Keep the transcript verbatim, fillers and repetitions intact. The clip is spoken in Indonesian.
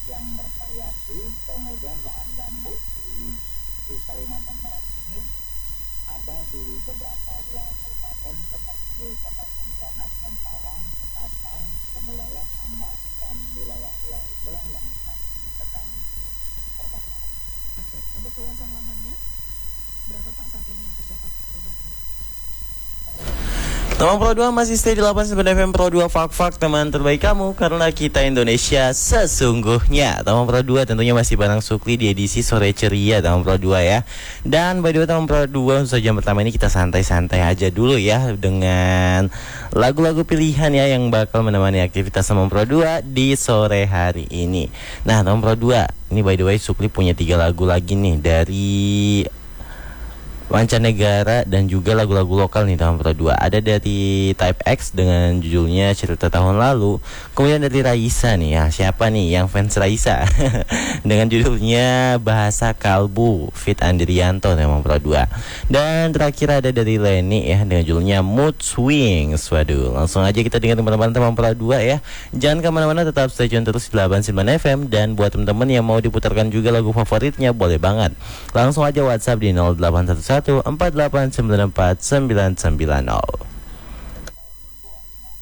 yang bervariasi. Kemudian lahan gambut di, di Kalimantan Barat ini ada di beberapa wilayah kabupaten seperti Kota Pontianak, Mempawang, Ketapang, Kuburaya, Tambak, dan wilayah-wilayah inilah yang saat ini sedang terbakar. Oke, untuk luasan lahannya berapa Pak saat ini yang tercatat terbakar? Teman Pro dua masih stay di delapan puluh sembilan F M Pro dua Fak-Fak, teman terbaik kamu, karena kita Indonesia sesungguhnya. Teman Pro dua tentunya masih bareng Sukli di edisi sore ceria Teman Pro dua ya. Dan by the way Teman Pro dua, untuk jam pertama ini kita santai-santai aja dulu ya, dengan lagu-lagu pilihan ya yang bakal menemani aktivitas Teman Pro dua di sore hari ini. Nah Teman Pro dua, ini by the way Sukli punya tiga lagu lagi nih dari mancanegara dan juga lagu-lagu lokal nih Teman Pro dua. Ada dari Type X dengan judulnya Cerita Tahun Lalu. Kemudian dari Raisa nih ya, siapa nih yang fans Raisa dengan judulnya Bahasa Kalbu Fit Andrianto Teman Pro dua. Dan terakhir ada dari Leni ya dengan judulnya Mood Swings. Waduh, langsung aja kita dengar teman-teman Teman Pro dua ya. Jangan kemana-mana, tetap stay tune terus di delapan puluh sembilan F M. Dan buat teman-teman yang mau diputarkan juga lagu favoritnya, boleh banget langsung aja WhatsApp di nol delapan satu satu empat delapan sembilan empat sembilan sembilan nol.